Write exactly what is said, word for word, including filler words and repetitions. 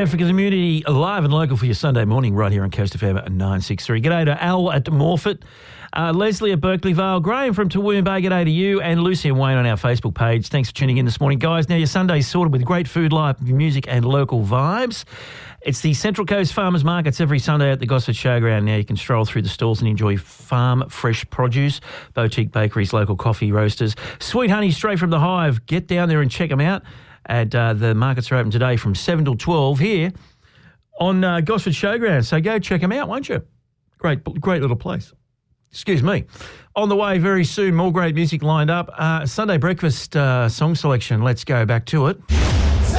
there for the community, live and local for your Sunday morning right here on Coast F M at nine six three. G'day to Al at Morphett, uh, Leslie at Berkeley Vale, Graham from Toowoomba Bay, g'day to you, and Lucy and Wayne on our Facebook page. Thanks for tuning in this morning. Guys, now your Sunday's sorted with great food, live music and local vibes. It's the Central Coast Farmers Markets every Sunday at the Gosford Showground. Now you can stroll through the stalls and enjoy farm fresh produce, boutique bakeries, local coffee roasters, sweet honey straight from the hive. Get down there and check them out. And uh, the markets are open today from seven till twelve here on uh, Gosford Showground. So go check them out, won't you? Great, great little place. Excuse me. On the way very soon, more great music lined up. Uh, Sunday breakfast uh, song selection. Let's go back to it.